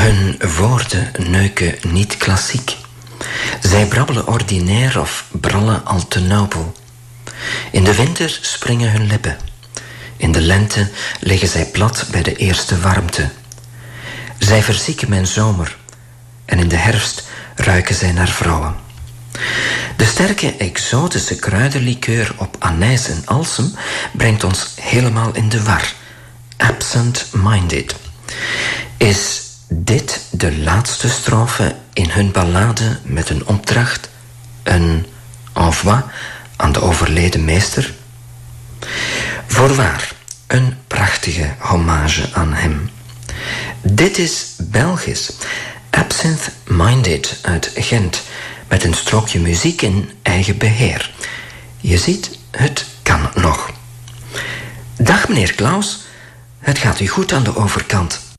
Hun woorden neuken niet klassiek. Zij brabbelen ordinair of brallen al te nobel. In de winter springen hun lippen. In de lente liggen zij plat bij de eerste warmte. Zij verzieken mijn zomer. En in de herfst ruiken zij naar vrouwen. De sterke exotische kruidenlikeur op anijs en alsem brengt ons helemaal in de war. Absent-minded. Is dit de laatste strofe in hun ballade met een opdracht? Een envoi aan de overleden meester? Voorwaar, een prachtige hommage aan hem. Dit is Belgisch. Absent-minded uit Gent, met een strookje muziek in eigen beheer. Je ziet, het kan nog. Dag meneer Klaus, het gaat u goed aan de overkant.